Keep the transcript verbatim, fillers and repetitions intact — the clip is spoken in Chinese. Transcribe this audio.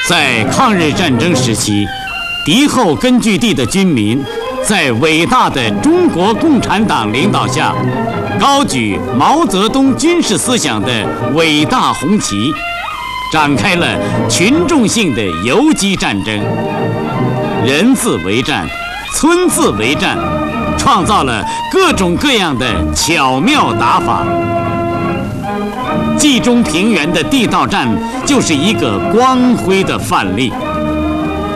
在抗日战争时期，敌后根据地的军民在伟大的中国共产党领导下，高举毛泽东军事思想的伟大红旗，展开了群众性的游击战争。人自为战，村自为战，创造了各种各样的巧妙打法。冀中平原的地道战就是一个光辉的范例。